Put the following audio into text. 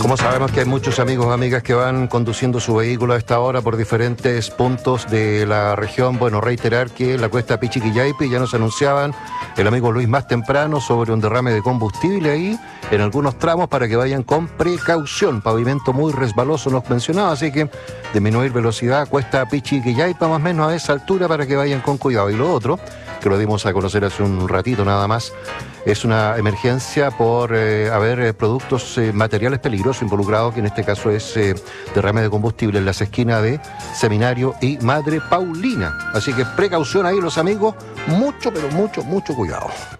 Como sabemos que hay muchos amigos o amigas que van conduciendo su vehículo a esta hora por diferentes puntos de la región, bueno, reiterar que la cuesta Pichiquillaipi ya nos anunciaban el amigo Luis más temprano sobre un derrame de combustible ahí en algunos tramos para que vayan con precaución. Pavimento muy resbaloso nos mencionaba, así que disminuir velocidad cuesta Pichiquillaipa más o menos a esa altura para que vayan con cuidado. Y lo otro, que lo dimos a conocer hace un ratito nada más, es una emergencia por haber productos, materiales peligrosos involucrados, que en este caso es derrame de combustible en las esquinas de Seminario y Madre Paulina. Así que precaución ahí los amigos, mucho, pero mucho, mucho cuidado.